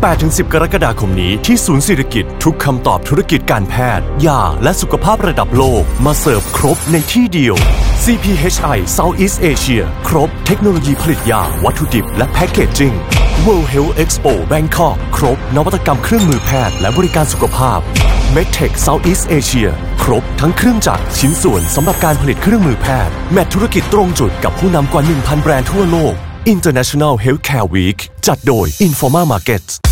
8-10 กรกฎาคมนี้ที่ศูนย์ศิริกิติ์ทุกคำตอบธุรกิจการแพทย์ยาและสุขภาพระดับโลกมาเสิร์ฟครบในที่เดียว CPHI Southeast Asia ครบเทคโนโลยีผลิตยาวัตถุดิบและแพ็กเกจจิ้ง World Health Expo Bangkok ครบนวัตกรรมเครื่องมือแพทย์และบริการสุขภาพ MedTech Southeast Asia ครบทั้งเครื่องจักรชิ้นส่วนสำหรับการผลิตเครื่องมือแพทย์แมทธุรกิจตรงจุดกับผู้นำกว่า 1,000 แบรนด์ทั่วโลก International Healthcare Week จัดโดย Informa Markets